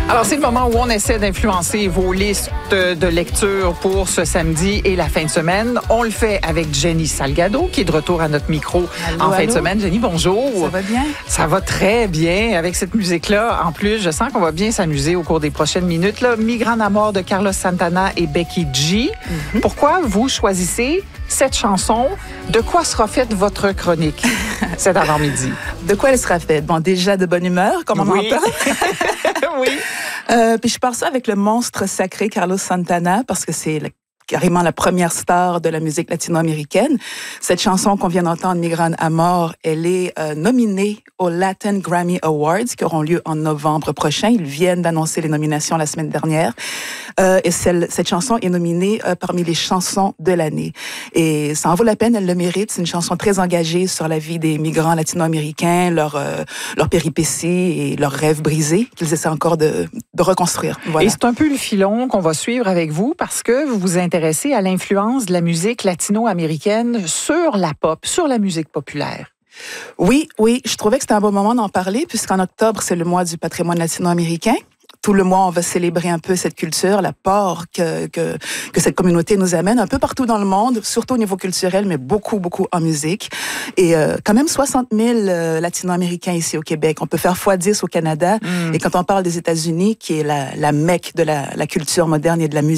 Alors, c'est le moment où on essaie d'influencer vos listes de lecture pour ce samedi et la fin de semaine. On le fait avec Jenny Salgado, qui est de retour à notre micro fin de semaine. Jenny, bonjour. Ça va bien? Ça va très bien avec cette musique-là. En plus, je sens qu'on va bien s'amuser au cours des prochaines minutes. Là, Migrant à mort de Carlos Santana et Becky G. Pourquoi vous choisissez cette chanson? De quoi sera faite votre chronique cet avant-midi? De quoi elle sera faite? Bon, déjà de bonne humeur, comme on entend. Oui. Puis je pars ça avec le monstre sacré Carlos Santana, parce que c'est carrément la première star de la musique latino-américaine. Cette chanson qu'on vient d'entendre, Migrant à mort, elle est nominée aux Latin Grammy Awards qui auront lieu en novembre prochain. Ils viennent d'annoncer les nominations la semaine dernière. Et cette chanson est nominée parmi les chansons de l'année. Et ça en vaut la peine, elle le mérite. C'est une chanson très engagée sur la vie des migrants latino-américains, leurs péripéties et leurs rêves brisés qu'ils essaient encore de reconstruire. Voilà. Et c'est un peu le filon qu'on va suivre avec vous parce que vous vous intéressez à l'influence de la musique latino-américaine sur la pop, sur la musique populaire. Oui, je trouvais que c'était un bon moment d'en parler puisqu'en octobre, c'est le mois du patrimoine latino-américain. Tout le mois, on va célébrer un peu cette culture, l'apport que cette communauté nous amène un peu partout dans le monde, surtout au niveau culturel, mais beaucoup en musique. Et quand même 60 000 latino-américains ici au Québec. On peut faire x10 au Canada. Et quand on parle des États-Unis, qui est la Mecque de la culture moderne et de la musique,